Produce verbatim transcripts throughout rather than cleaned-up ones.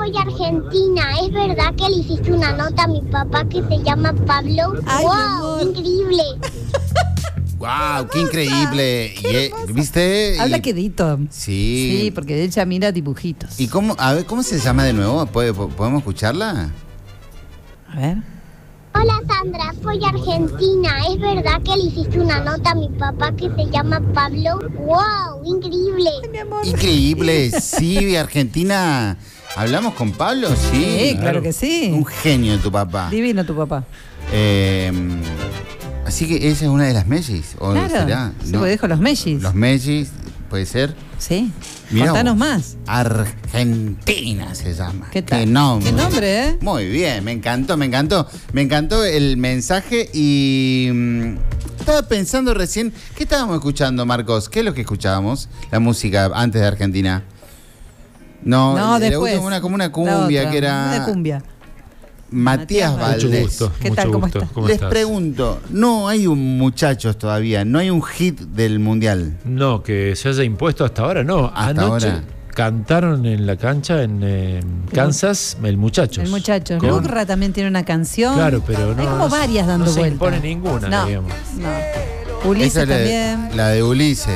soy Argentina. ¿Es verdad que le hiciste una nota a mi papá que se llama Pablo? Ay, ¡Wow! ¡Increíble! ¡Wow! ¡Qué increíble! Y, eh, ¿viste? Habla Y- quedito. Sí. Sí, porque ella mira dibujitos. ¿Y cómo? A ver, ¿cómo se llama de nuevo? ¿Puede- ¿Podemos escucharla? A ver. Hola Sandra, soy Argentina. ¿Es verdad que le hiciste una nota a mi papá que se llama Pablo? ¡Wow! ¡Increíble! Mi amor. Increíble, sí, Argentina. ¿Hablamos con Pablo? Sí. Sí, claro que sí. Un genio tu papá. Divino tu papá. Eh, así que esa es una de las Mellis. ¿O Claro. será? Sí, ¿No? porque dijo los Mellis. Los Mellis, puede ser. Sí. Mirá Contanos vos. más. Argentina se llama. ¿Qué tal? Qué nombre. Qué nombre, ¿eh? Muy bien, me encantó, me encantó. Me encantó el mensaje y mm, estaba pensando recién, ¿qué estábamos escuchando, Marcos? ¿Qué es lo que escuchábamos? La música antes de Argentina. No, No, era después. una, como una La cumbia otra, que era Una cumbia. Matías Matías Mucho Valdés. gusto. ¿Qué mucho tal? ¿Cómo gusto. estás? ¿Cómo Les estás? pregunto, no hay un muchachos todavía, no hay un hit del mundial. No, que se haya impuesto hasta ahora, no. Hasta Anoche ahora. cantaron en la cancha en eh, Kansas el Muchachos. El muchacho. Con- Lucra también tiene una canción. Claro, pero no. Hay como varias dando no se vueltas. impone ninguna, no, digamos. No. Ulises Esa es la de- también. La de Ulises.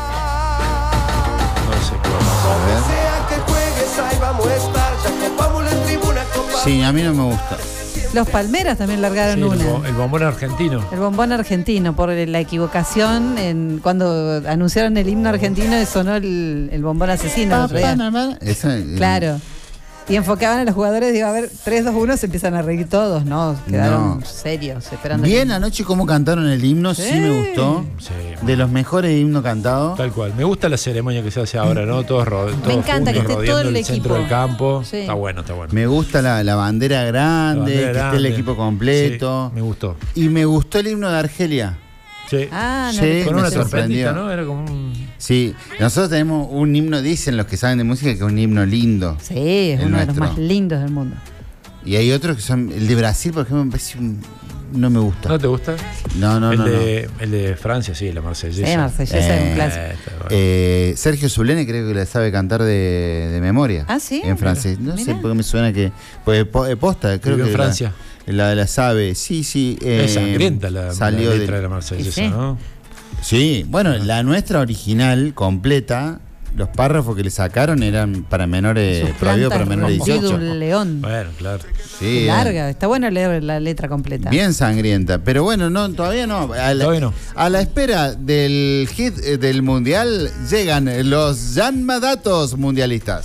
No sé qué vamos a A ver. Sea que juegues, ahí vamos a estar. Ya copamos la tribuna, copamos. Sí, a mí no me gusta. Los Palmeras también largaron Sí, el, una. bo- el bombón argentino. El bombón argentino, por la equivocación, en, cuando anunciaron el himno argentino, sonó el, el bombón asesino. el otro día. Esa, eh, Claro. Y enfocaban a los jugadores, digo, a ver, tres, dos, uno, se empiezan a reír todos, ¿no? Quedaron No. serios, esperando. Bien que- anoche cómo cantaron el himno, sí, Sí. me gustó. Sí. De los mejores himnos cantados. Tal cual. Me gusta la ceremonia que se hace ahora, ¿no? Todos, ro todos encanta que juntos, esté todo rodeando el el centro equipo. del campo. Sí. Está bueno, está bueno. Me gusta la, la bandera grande, La bandera que esté el grande. equipo completo. Sí, me gustó. Y me gustó el himno de Argelia. Sí. Ah, no Sí, le Con me una escuché. sorprendió. trompetita, ¿no? Era como un... Sí, nosotros tenemos un himno, dicen los que saben de música, que es un himno lindo. Sí, es El uno de nuestro. los más lindos del mundo. Y hay otros que son, el de Brasil, por ejemplo, me parece un- no me gusta. ¿No te gusta? No, no, el, no. no. de, el de Francia, sí, la Marsellesa. Sí, Marsellesa es un Eh, clásico. está bueno. Eh, Sergio Zulene creo que la sabe cantar de, de memoria. Ah, ¿sí? En francés. No Mira. sé por qué me suena que. Pues po- eh, posta, creo Vivió que. en Francia. La, la, la sabe. Sí, sí. eh, Es sangrienta la, salió la letra de- de la Marsellesa, Sí, sí. ¿no? Sí, bueno, la nuestra original, completa, los párrafos que le sacaron eran para menores, Sus prohibido para plantas menores de rompido dieciocho. un león. Bueno, claro. Sí, Larga, está bueno leer la letra completa. bien sangrienta, pero bueno, no, todavía no. A la, Todavía no. a la espera del hit eh, del mundial llegan los Yanmadatos mundialistas.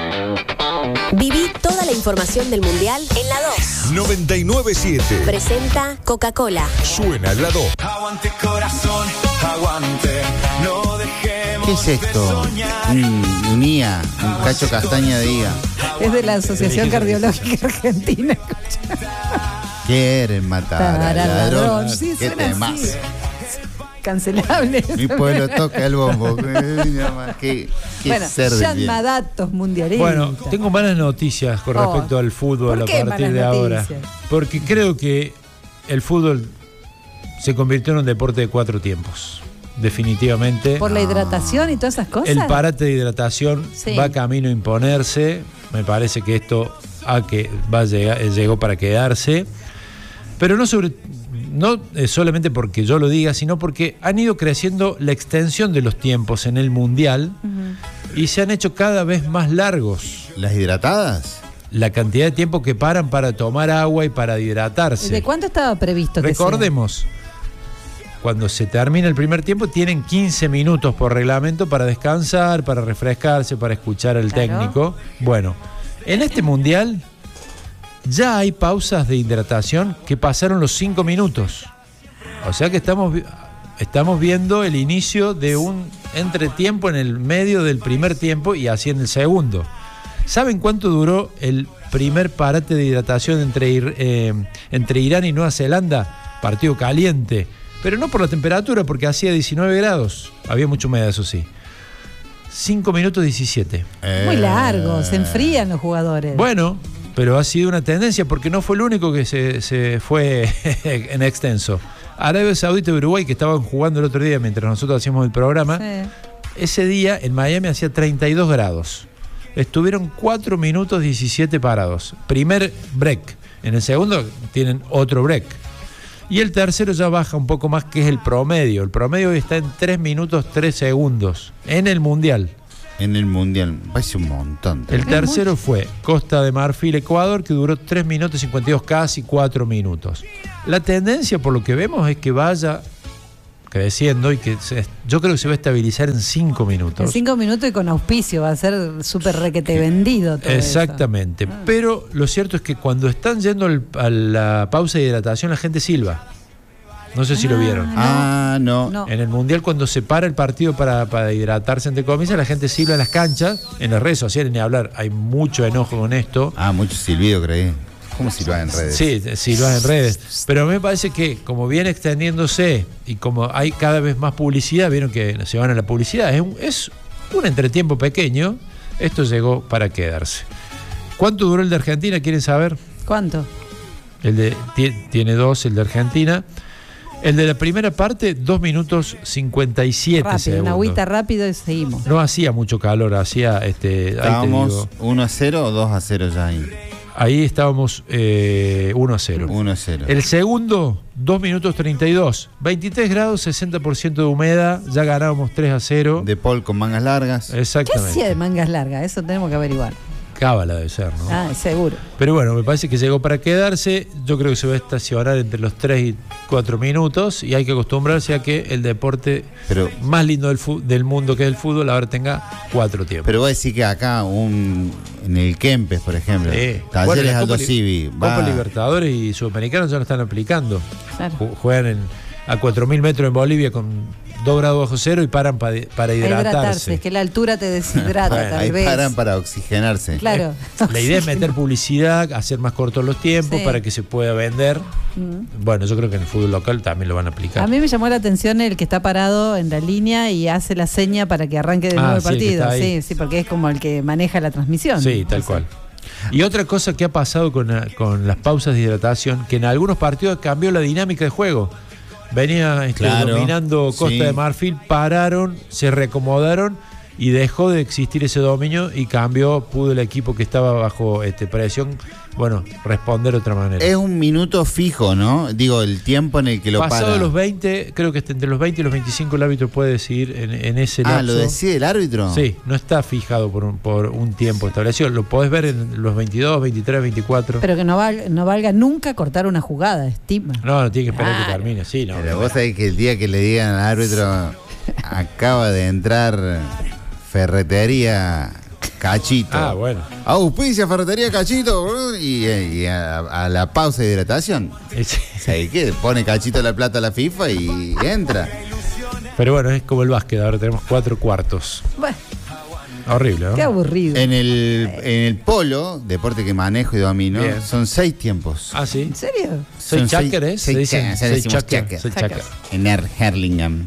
Viví toda la información del Mundial en la dos. noventa y nueve siete. Presenta Coca-Cola. Suena la dos. Aguante corazón, aguante. No dejemos ¿Qué es de esto? soñar. Un, un I A, un cacho castaña de I A. Es de la Asociación Cardiológica Argentina. Quieren matar al ladrón. Sí, Qué suena temas. así. Cancelable. Mi pueblo toca el bombo. Qué, qué Bueno, ser de bien. Yanmadatos mundialistas. Bueno, tengo malas noticias con Oh. respecto al fútbol ¿Por a qué partir malas de ahora. noticias? Porque creo que el fútbol se convirtió en un deporte de cuatro tiempos. Definitivamente. Por la hidratación y todas esas cosas. El parate de hidratación Sí. va camino a imponerse. Me parece que esto a que va a llegar, eh, llegó para quedarse. Pero no sobre no eh, solamente porque yo lo diga, sino porque han ido creciendo la extensión de los tiempos en el mundial y se han hecho cada vez más largos. ¿Las hidratadas? La cantidad de tiempo que paran para tomar agua y para hidratarse. ¿De cuánto estaba previsto que Recordemos, cuando se termina el primer tiempo, tienen quince minutos por reglamento para descansar, para refrescarse, para escuchar al Claro. técnico. Bueno, en este mundial ya hay pausas de hidratación que pasaron los cinco minutos. O sea que estamos, vi- estamos viendo el inicio de un entretiempo en el medio del primer tiempo y así en el segundo. ¿Saben cuánto duró el primer parate de hidratación entre, Ir- eh, entre Irán y Nueva Zelanda? Partido caliente, pero no por la temperatura, porque hacía diecinueve grados. Había mucha humedad, eso sí. cinco minutos diecisiete. Eh, Muy largo, se enfrían los jugadores. Bueno, pero ha sido una tendencia porque no fue el único que se, se fue en extenso. Arabia Saudita y Uruguay, que estaban jugando el otro día mientras nosotros hacíamos el programa, Sí. ese día en Miami hacía treinta y dos grados. estuvieron cuatro minutos diecisiete parados. Primer break. En el segundo tienen otro break. Y el tercero ya baja un poco más, que es el promedio. El promedio hoy está en tres minutos tres segundos en el Mundial. En el Mundial, parece un montón. El tercero fue Costa de Marfil, Ecuador, que duró tres minutos cincuenta y dos, casi cuatro minutos. La tendencia, por lo que vemos, es que vaya creciendo y que se, yo creo que se va a estabilizar en cinco minutos. En cinco minutos y con auspicio, va a ser súper requete vendido todo Exactamente. eso. Ah. Pero lo cierto es que cuando están yendo al, a la pausa de hidratación, la gente silba. No sé si Ah, lo vieron. no. Ah, no. No. En el Mundial, cuando se para el partido para, para hidratarse, entre comillas, la gente silba en las canchas, en las redes sociales, ni hablar. Hay mucho enojo con esto. Ah, mucho silbido, creí. ¿Cómo silba en redes? Sí, silba en redes. Pero a mí me parece que, como viene extendiéndose y como hay cada vez más publicidad, vieron que se van a la publicidad, es un, es un entretiempo pequeño. Esto llegó para quedarse. ¿Cuánto duró el de Argentina? ¿Quieren saber? ¿Cuánto? El de tie- tiene dos, el de Argentina. El de la primera parte, dos minutos cincuenta y siete Rápido, segundos. una agüita rápido y seguimos. No hacía mucho calor, hacía este. Ahí, te ¿Estábamos digo, uno a cero o dos a cero ya ahí? ahí estábamos eh, uno a cero. uno a cero. El segundo, dos minutos treinta y dos. veintitrés grados, sesenta por ciento de humedad. Ya ganábamos tres a cero. De Paul con mangas largas. ¿Qué Exactamente. hacía de mangas largas? Eso tenemos que averiguar. Cábala debe ser, ¿no? Ah, seguro. Pero bueno, me parece que llegó para quedarse. Yo creo que se va a estacionar entre los tres y cuatro minutos. Y hay que acostumbrarse a que el deporte Pero, más lindo del, fu- del mundo, que es el fútbol, ahora tenga cuatro tiempos. pero voy a decir que acá, un, en el Kempes, por ejemplo, Sí. Talleres Bueno, la Aldo Copa Li- Civi, Copa va- Libertadores y Sudamericanos ya lo están aplicando. Claro. Ju- Juegan en, a cuatro mil metros en Bolivia con dos grados bajo cero y paran pa- para A hidratarse, hidratarse. es que la altura te deshidrata, Bueno, tal ahí vez. paran para oxigenarse. Claro. La idea es meter publicidad, hacer más cortos los tiempos Sí. para que se pueda vender. Mm. Bueno, yo creo que en el fútbol local también lo van a aplicar. A mí me llamó la atención el que está parado en la línea y hace la seña para que arranque de Ah, nuevo el sí, el que partido. está ahí. Sí, sí, porque es como el que maneja la transmisión. Sí, tal No sé. cual. Y otra cosa que ha pasado con, la- con las pausas de hidratación, que en algunos partidos cambió la dinámica de juego. Venía este, Claro, dominando Costa sí. de Marfil, pararon, se reacomodaron y dejó de existir ese dominio y cambió, pudo el equipo que estaba bajo este, presión, bueno, responder de otra manera. Es un minuto fijo, ¿no? Digo, el tiempo en el que lo Pasado para. los veinte, creo que este- entre los veinte y los veinticinco el árbitro puede decidir en, en ese lapso. Ah, ¿lo decide el árbitro? Sí, no está fijado por un, por un tiempo establecido. Lo podés ver en los veintidós, veintitrés, veinticuatro. Pero que no valga, no valga nunca cortar una jugada, estima. No, no tiene que esperar que Claro. termine, sí, no. Pero vos sabés que el día que le digan al árbitro, acaba de entrar Ferretería Cachito. Ah, bueno. Auspicia Ferretería Cachito. Y, y a, a la pausa de hidratación. Es- ¿Sabés qué? Pone Cachito la plata a la FIFA y entra. Pero bueno, es como el básquet, ahora tenemos cuatro cuartos. Bueno, Horrible, ¿no? qué aburrido. En el, en el polo, deporte que manejo y domino, Bien. son seis tiempos. Ah, sí. ¿En serio? Soy Son seis- cháquer, ¿eh? Se seis dicen, cha- se soy decimos cháquer, cháquer. soy cháquer. En Er Herlingham.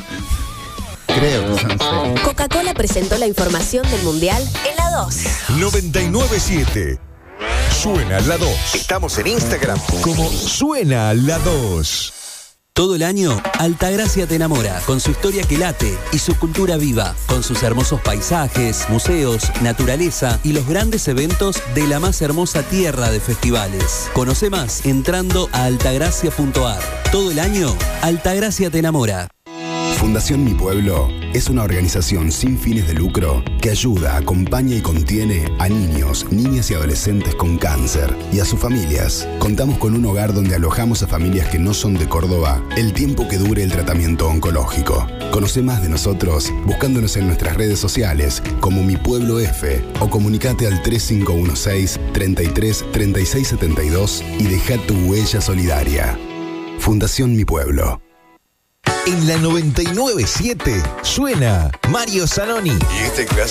Creo que son seis. Coca-Cola presentó la información del Mundial en la dos. noventa y nueve siete. Suena la dos. Estamos en Instagram. Como Suena la dos. Todo el año, Altagracia te enamora, con su historia que late y su cultura viva, con sus hermosos paisajes, museos, naturaleza y los grandes eventos de la más hermosa tierra de festivales. Conoce más entrando a altagracia punto ar. Todo el año, Altagracia te enamora. Fundación Mi Pueblo es una organización sin fines de lucro que ayuda, acompaña y contiene a niños, niñas y adolescentes con cáncer y a sus familias. Contamos con un hogar donde alojamos a familias que no son de Córdoba el tiempo que dure el tratamiento oncológico. Conoce más de nosotros buscándonos en nuestras redes sociales como Mi Pueblo F o comunicate al tres cinco uno seis, treinta y tres, treinta y seis setenta y dos y deja tu huella solidaria. Fundación Mi Pueblo. En la noventa y nueve siete suena Mario Zanoni. Y este